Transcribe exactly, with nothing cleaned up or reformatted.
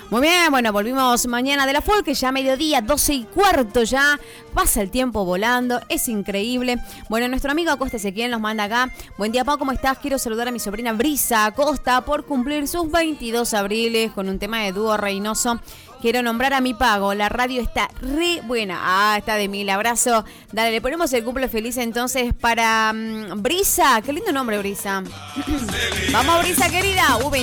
Muy bien, bueno, volvimos mañana de la folk, que ya mediodía, doce y cuarto ya. Pasa el tiempo volando, es increíble. Bueno, nuestro amigo Acosta Ezequiel nos manda acá. Buen día, Pau, ¿cómo estás? Quiero saludar a mi sobrina Brisa Acosta por cumplir sus veintidós abriles con un tema de dúo Reynoso. Quiero nombrar a mi Pago, la radio está re buena. Ah, está de mil, abrazo. Dale, le ponemos el cumple feliz entonces para um, Brisa. Qué lindo nombre, Brisa. Vamos, Brisa, querida. Uh,